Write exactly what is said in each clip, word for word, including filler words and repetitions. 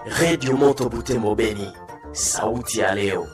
Radio Moto Butembo Beni, sauti ya leo.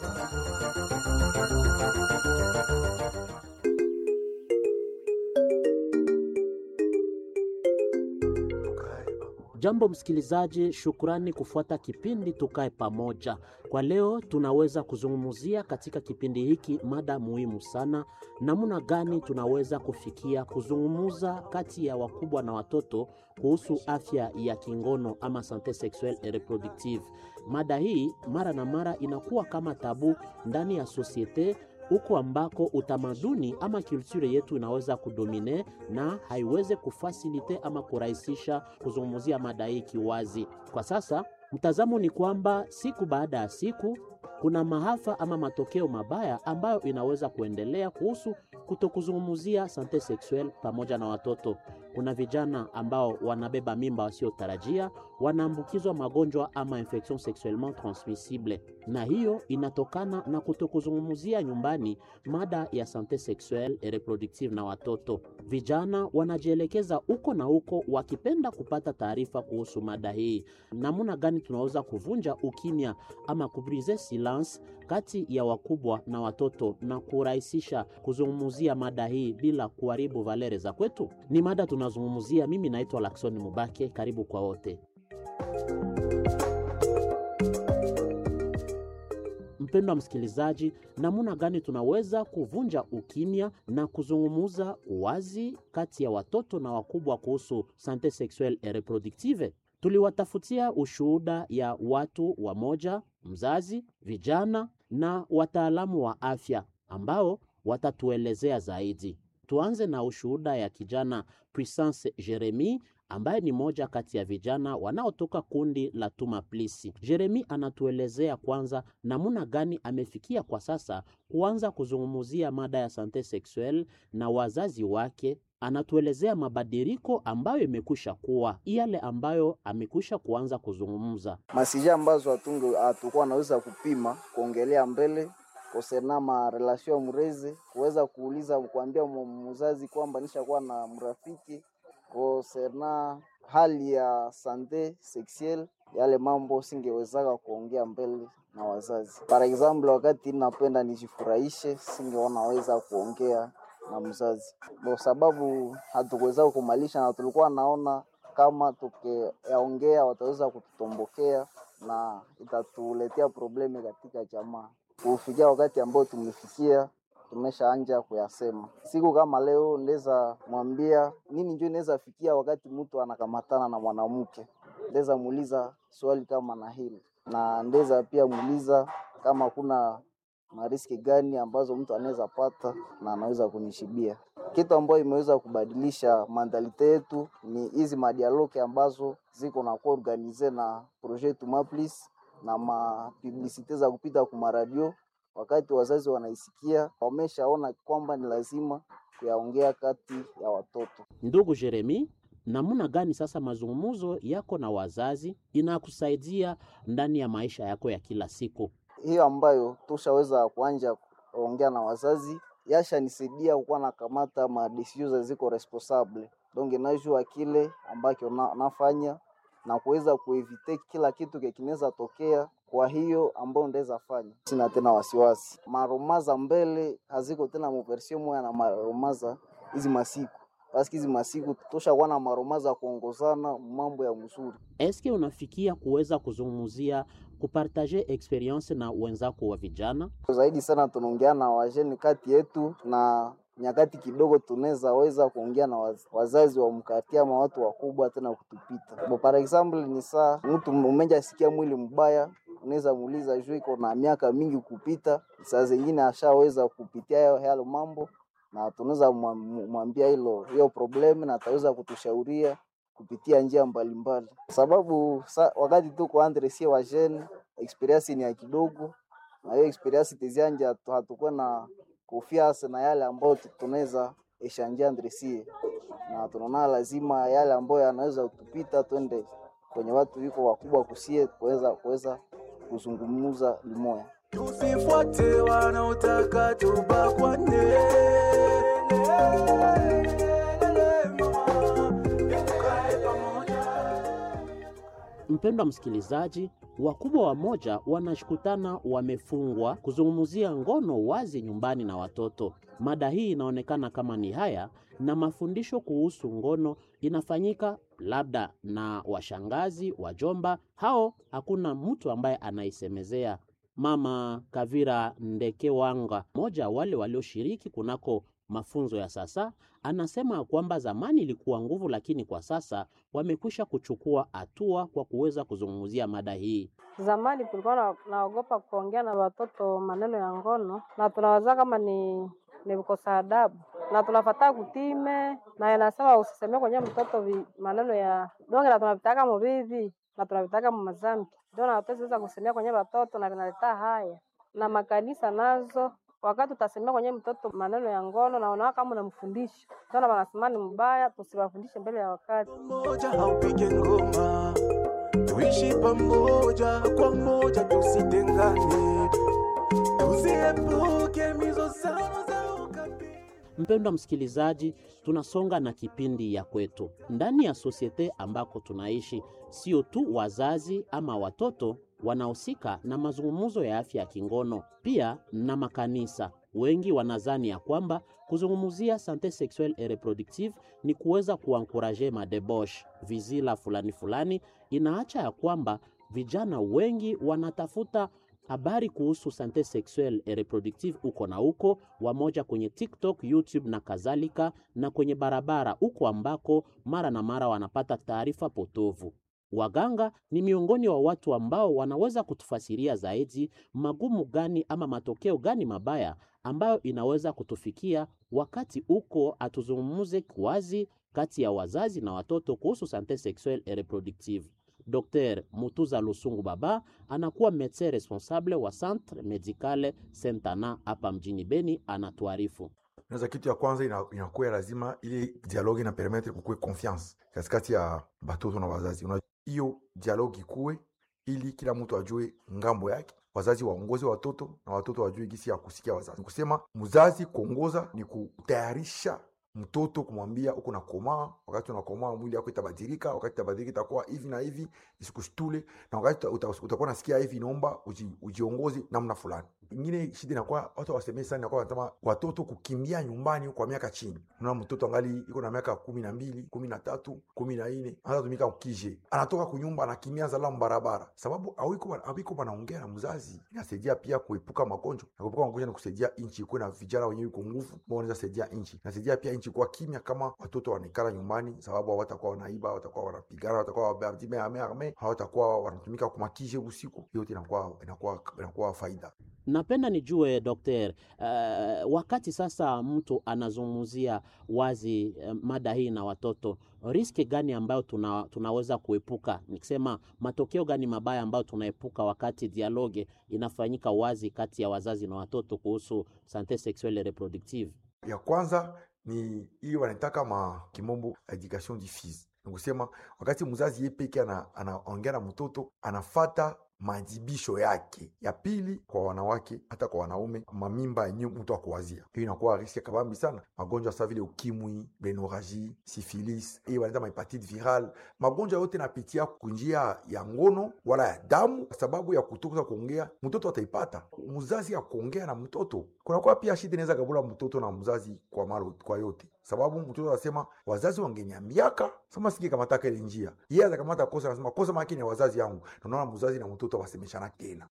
Jambo msikilizaji, shukrani kufuata kipindi Tukae Pamoja. Kwa leo tunaweza kuzungumzia katika kipindi hiki mada muhimu sana, namna gani tunaweza kufikia kuzungumza kati ya wakubwa na watoto kuhusu afya ya kingono ama sante sexuelle et reproductive. Mada hii mara na mara inakuwa kama tabu ndani ya societe, huko ambako utamaduni ama kulture yetu inaweza kudomine na haiweze kufasilite ama kurahisisha kuzungumzia mada hii kiwazi. Kwa sasa mtazamo ni kwamba siku baada ya siku kuna maafa ama matokeo mabaya ambayo inaweza kuendelea kuhusu kutokuzungumzia sante sexuelle pamoja na watoto. Kuna vijana ambao wanabeba mimba wasiotarajia, wanaambukizwa magonjwa ama infection sexuellement transmissible, na hiyo inatokana na kutokuzungumzia nyumbani mada ya sante sexuelle et reproductive na watoto. Vijana wanajielekeza uko na uko wakipenda kupata taarifa kuhusu mada hii. Namna gani tunaweza kuvunja ukimya ama kubrize silence kati ya wakubwa na watoto na kurahisisha kuzungumzia mada hii bila kuharibu valere za kwetu? Ni mada tunazungumzia. Mimi naitwa Lakson Mubake, karibu kwa wote. Mpendwa msikilizaji, namna gani tunaweza kuvunja ukimya na kuzungumza wazi kati ya watoto na wakubwa kuhusu sante sexuelle et reproductive? Tuliwatafutia ushuhuda ya watu wamoja, mzazi, vijana na wataalamu wa afya ambao watatuelezea zaidi. Tuanze na ushuhuda ya kijana Puissance Jeremy ambaye ni moja kati ya vijana wanaotoka kundi la Tuma Plisi. Jeremy anatuelezea kwanza namna gani amefikia kwa sasa kuanza kuzungumzia mada ya sante sexuelle na wazazi wake. Anatuelezea mabadiliko ambayo imekwisha kuwa yale ambayo amekwisha kuanza kuzungumza. Masija ambazo atungo atakuwa anaweza kupima kuongelea mbele kusena ma relation mrezi, kuweza kuuliza kuambia mzazi kwamba nishakuwa na mrafiki kusena hali ya sante sexuelle, yale mambo singewezaka kuongea mbele na wazazi. Par example, wakati napenda nijifurahishe singeonaweza kuongea na mzazi kwa sababu hatukuweza kumalisha, na tulikuwa naona kama tukiongea wataweza kututombokea na itatuletea problemi katika jamaa. Kufikia wakati ambao tumefikia, tumeshaanza kuyasema. Siku kama leo ndeza mwambia nini njoo inaweza fikia wakati mtu anakamatana na mwanamke. Ndeza muuliza swali kama na hili, na ndeza pia muuliza kama kuna mariski gani ambazo mtu anaweza pata na anaweza kunishibia. Kitu ambacho imeweza kubadilisha mentalite yetu ni hizi madialogue ambazo ziko na kuorganize na projet Tuma Plisi na ma publicite za kupita kwa radio. Wakati wazazi wanaisikia, wameshaona kwamba ni lazima kuyaongea kati ya watoto. Ndugu Jeremy, namna gani sasa mazungumzo yako na wazazi inakusaidia ndani ya maisha yako ya kila siku? Hiyo ambayo tushaweza kuanja kuongea na wazazi yasha nisaidia kuwa na kamata ma decisions ziko responsable. Donc najua kile ambacho na, nafanya na kuweza kuevite kila kitu kinaweza tokea. Kwa hiyo ambao ndeza fanya, sina tena wasiwasi. Maromaza mbele haziko tena mversion moja na maromaza hizi masiku. Basi hizi masiku tosha kuwa na maromaza kuongozana mambo ya mzuri. Eske unafikia kuweza kuzungumzia kupartager experience na wenzako wa vijana? Zaidi sana tunaongea na wajeni kati yetu, na nyakati kidogo tunaweza weza kuongea na wazazi wa mkati ama watu wakubwa tena kutupita. Kwa par example ni saa mtu umeja sikia mwili mbaya, unaweza muuliza juu iko na miaka mingi kupita, saa zingine ashaweza kupitia hayo mambo, na tunaweza mwambia hilo hiyo problem na ataweza kutushauria kupitia njia mbalimbali. Sababu sa, wakati tuko andre si wajeni, experience ni ya kidogo, na hiyo experience tizianja hatukuwa na kufiasa na yale ambayo tunaweza eshanja andre si, na tunaona lazima yale ambayo yanaweza kutupita twende kwenye watu wiko wakubwa kusie kuweza kuweza kuzungumza limoya. Tusifuate wanaotaka tubakwane. Mpendwa msikilizaji, wakubwa wa moja wanashikutana wamefungwa kuzungumzia ngono wazi nyumbani na watoto. Mada hii inaonekana kama ni haya, na mafundisho kuhusu ngono inafanyika labda na washangazi, wajomba, hao hakuna mtu ambaye anaisemezea. Mama Kavira Ndekewanga, moja wale walioshiriki kunako mafunzo ya sasa, anasema kwamba zamani ilikuwa nguvu, lakini kwa sasa wamekwisha kuchukua hatua kwa kuweza kuzungumzia mada hii. Zamani tulikuwa na, naogopa kuongea na watoto maneno ya ngono, na tunawaza kama ni ni kukosa adabu, na tunafuata kutime, na inasema usisemee kwenye mtoto vi, maneno ya donge, na tunavitaka mbivi na tunavitaka mazambi, ndio na hatuweza kusemea kwenye watoto, na vinaleta haya. Na makanisa nazo wakati utasemea kwenye mtoto maneno ya ngono na unaona kama unamfundisha, ndio wanasema ni mbaya, tusiwafundishe mbele ya wakati. Moja haupige ngoma, tuishi pamoja kwa moja, tusitengane, tusiepuke mizozano za ukabila. Mpendwa msikilizaji, tunasonga na kipindi ya kwetu. Ndani ya sosiete ambako tunaishi, sio tu wazazi ama watoto wanahusika na mazungumzo ya afya ya kingono, pia na makanisa. Wengi wanazani ya kwamba kuzungumzia sante sexuelle et reproductive ni kuweza kuankuraje madebosh, vizila fulani fulani. Inaacha ya kwamba vijana wengi wanatafuta habari kuhusu sante sexuelle et reproductive uko na uko, wamoja kwenye TikTok, YouTube na kadhalika, na kwenye barabara uko ambako mara na mara wanapata taarifa potovu. Waganga ni miongoni wa watu ambao wanaweza kutufasiria zaidi magumu gani ama matokeo gani mabaya ambayo inaweza kutufikia wakati uko atuzungumuze kwazi kati ya wazazi na watoto kuhusu sante sexuelle et reproductive. Docteur Mutuza Lusungu Baba anakuwa médecin responsable wa Centre Medicale Saint-Ana hapa mjini Beni, anatuarifu. Naza kitu ya kwanza inakuwa lazima ili dialogue na permettre kukue confiance katikati ya batoto na wazazi. Hiyo dialogue kuwe ili kila mtu ajue ngambo yake, wazazi waongoze watoto na watoto wajue gisi ya kusikia wazazi. Kusema mzazi kuongoza ni kutayarisha mtoto, kumwambia uko na komaa, wakati unakomaa mwili wako itabadilika, wakati itabadilika itakuwa hivi na hivi, isikushtule, na wakati utakuwa nasikia hivi naomba uji, ujiongoze namna fulani. Ingine shida inakuwa watu wasemee sana kwa wanasema watoto kukimbia nyumbani kwa miaka chini. Unaona mtoto angali iko na miaka kumi na mbili, kumi na tatu, kumi na nne, anaanza tumika ukije. Anatoka kunyumba anakimbia zalamu barabara. Sababu hawiko hawiko wanaongea na mzazi. Inasaidia pia kuepuka magonjwa. Na kuepuka magonjwa ni kusaidia nchi kuwe na vijana wenyewe iko nguvu, ambao wanaweza saidia nchi. Inasaidia pia nchi kuwa kimya kama watoto wanaikala nyumbani, sababu hawatakuwa wanaiba, hawatakuwa wanapigana, hawatakuwa wabadime ame ame, hawatakuwa wanatumika kumakije usiku. Hiyo inakuwa inakuwa inakuwa faida. Napenda nijue Dokter, uh, wakati sasa mtu anazungumzia wazi uh, mada hii na watoto, riski gani ambayo tuna, tunaweza kuepuka? Nikisema matokeo gani mabaya ambayo tunaepuka wakati dialogue inafanyika wazi kati ya wazazi na watoto kuhusu sante sexuelle et reproductive? Ya kwanza ni hiyo wanataka ma kimombo education diffuse. Nikusema wakati mzazi yeye peke ana anaongea na mtoto anafata majibisho yake. Ya pili kwa wanawake hata kwa wanaume, mamimba yenyewe mtu akuwazia. Hiyo inakuwa riski kabambi sana. Magonjwa sawa vile ukimwi, benoraji, syphilis, hiyo wanaita hepatite viral. Magonjwa yote napitia kunjia ya ngono wala ya damu, sababu ya kutoka kuongea mtoto ataipata. Mzazi ya kuongea na mtoto. Kuna kwa pia shida inaweza kabula mtoto na mzazi kwa maro kwa yote. Sababu mtoto anasema wazazi wangeniambiaka, sema siki kama taka ile njia. Yeye atakamata kosa, anasema kosa makini ya wazazi yangu. Na unaona mzazi na mtoto wasemeshana tena.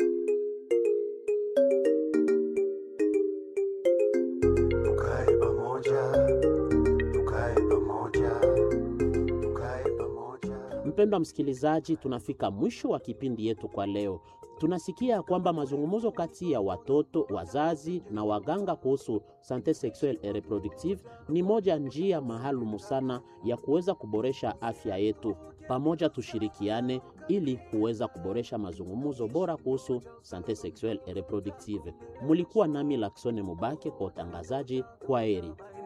Tukae pamoja, tukae pamoja, tukae pamoja. Mpendwa msikilizaji, tunafika mwisho wa kipindi yetu kwa leo. Tunasikia kwamba mazungumzo kati ya watoto, wazazi na waganga kuhusu sante sexuelle et reproductive ni moja njia maalumu sana ya kuweza kuboresha afya yetu. Pamoja tushirikiane ili kuweza kuboresha mazungumzo bora kuhusu sante sexuelle et reproductive. Mulikuwa nami Laksone Mubake kwa utangazaji. Kwaheri.